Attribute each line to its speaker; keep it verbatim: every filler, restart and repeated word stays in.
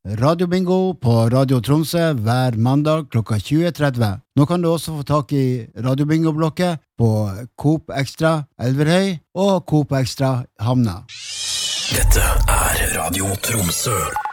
Speaker 1: Radio Bingo på Radio Tromsø hver mandag klokka tjue tretti. Nå kan du også få tak i Radio Bingo-blokket på Coop Extra Elverhøy og Coop Extra Havna.
Speaker 2: Dette er Radio Tromsø.